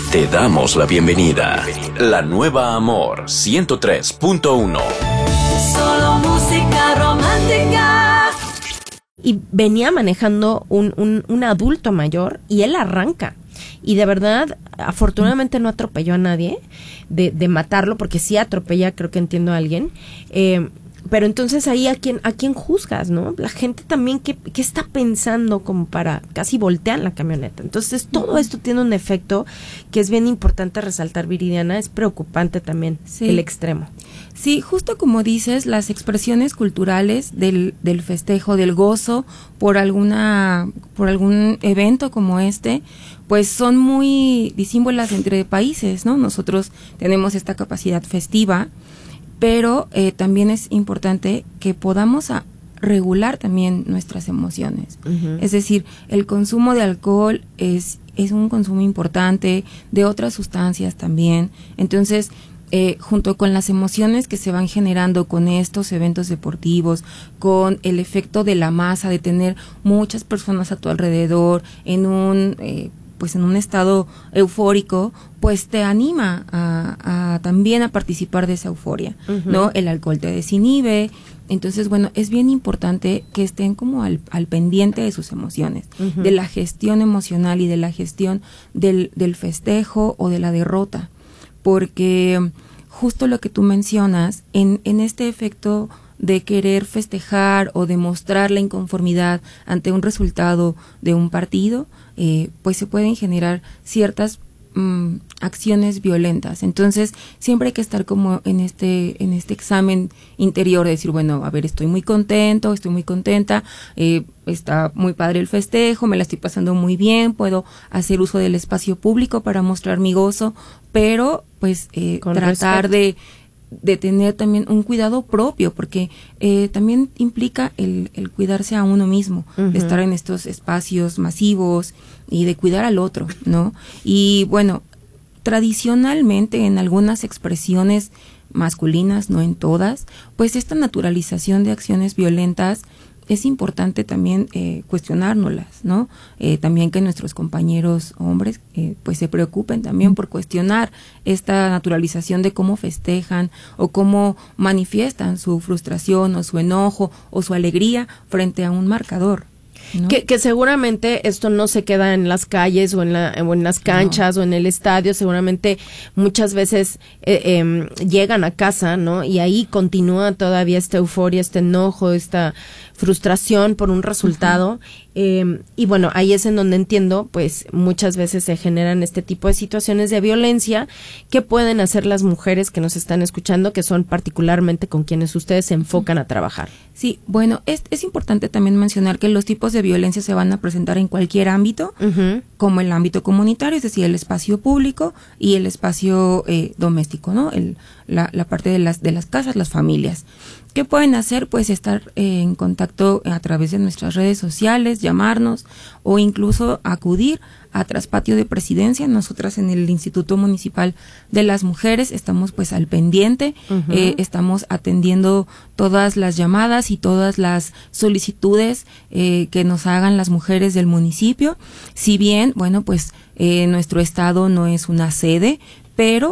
Te damos la bienvenida. La Nueva Amor 103.1. Solo música romántica. Y venía manejando un adulto mayor y él arranca. Y de verdad, afortunadamente no atropelló a nadie de matarlo, porque sí atropella, creo que entiendo a alguien. Pero entonces ahí a quién juzgas, ¿no? La gente también ¿qué está pensando como para casi voltear la camioneta? Entonces todo esto tiene un efecto que es bien importante resaltar, Viridiana. Es preocupante también, sí, el extremo. Sí, justo como dices, las expresiones culturales del festejo, del gozo por algún evento como este, pues son muy disímbolas entre países, ¿no? Nosotros tenemos esta capacidad festiva, pero también es importante que podamos regular también nuestras emociones. Uh-huh. Es decir, el consumo de alcohol es un consumo importante, de otras sustancias también. Entonces, junto con las emociones que se van generando con estos eventos deportivos, con el efecto de la masa, de tener muchas personas a tu alrededor en un estado eufórico, pues te anima también a participar de esa euforia, uh-huh, ¿no? El alcohol te desinhibe. Entonces, bueno, es bien importante que estén como al pendiente de sus emociones, uh-huh, de la gestión emocional y de la gestión del festejo o de la derrota, porque justo lo que tú mencionas, en este efecto de querer festejar o demostrar la inconformidad ante un resultado de un partido, pues se pueden generar ciertas acciones violentas. Entonces, siempre hay que estar como en este examen interior de decir, bueno, a ver, estoy muy contento, estoy muy contenta, está muy padre el festejo, me la estoy pasando muy bien, puedo hacer uso del espacio público para mostrar mi gozo, pero pues tratar de tener también un cuidado propio, porque también implica el cuidarse a uno mismo, uh-huh, de estar en estos espacios masivos y de cuidar al otro, ¿no? Y bueno, tradicionalmente en algunas expresiones masculinas, no en todas, pues esta naturalización de acciones violentas es importante también cuestionárnoslas, ¿no? También que nuestros compañeros hombres pues se preocupen también por cuestionar esta naturalización de cómo festejan o cómo manifiestan su frustración o su enojo o su alegría frente a un marcador, ¿no? Que seguramente esto no se queda en las calles o en las canchas, no, o en el estadio. Seguramente muchas veces llegan a casa, ¿no? Y ahí continúa todavía esta euforia, este enojo, esta frustración por un resultado. Uh-huh. Y bueno, ahí es en donde entiendo, pues muchas veces se generan este tipo de situaciones de violencia que pueden hacer las mujeres que nos están escuchando, que son particularmente con quienes ustedes se enfocan a trabajar. Sí, bueno, es importante también mencionar que los tipos de violencia se van a presentar en cualquier ámbito, uh-huh, como el ámbito comunitario, es decir, el espacio público y el espacio doméstico, ¿no? La parte de las casas, las familias. ¿Qué pueden hacer? Pues estar en contacto a través de nuestras redes sociales, llamarnos o incluso acudir a Traspatio de Presidencia. Nosotras en el Instituto Municipal de las Mujeres estamos pues al pendiente, uh-huh, estamos atendiendo todas las llamadas y todas las solicitudes que nos hagan las mujeres del municipio. Si bien, bueno, pues nuestro estado no es una sede, pero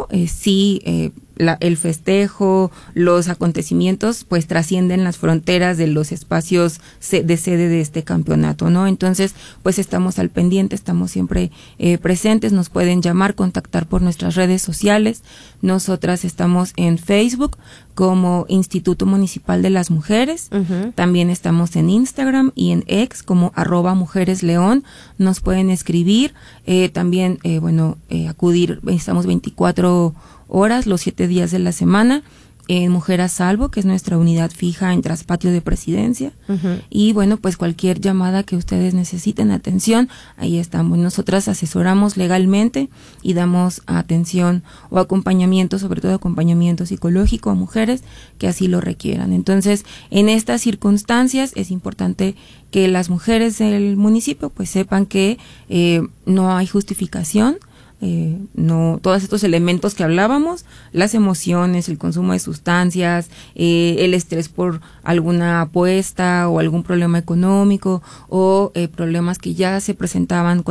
sí el festejo, los acontecimientos, pues trascienden las fronteras de los espacios de sede de este campeonato, ¿no? Entonces, pues estamos al pendiente, estamos siempre presentes, nos pueden llamar, contactar por nuestras redes sociales. Nosotras estamos en Facebook como Instituto Municipal de las Mujeres, uh-huh, también estamos en Instagram y en X como @mujeresleón, nos pueden escribir, también, acudir, estamos 24 horas, los 7 días de la semana, en Mujer a Salvo, que es nuestra unidad fija en Traspatio de Presidencia, uh-huh, y bueno, pues cualquier llamada que ustedes necesiten atención, ahí estamos. Nosotras asesoramos legalmente y damos atención o acompañamiento, sobre todo acompañamiento psicológico a mujeres que así lo requieran. Entonces, en estas circunstancias es importante que las mujeres del municipio pues sepan que no hay justificación, no, todos estos elementos que hablábamos, las emociones, el consumo de sustancias, el estrés por alguna apuesta o algún problema económico o problemas que ya se presentaban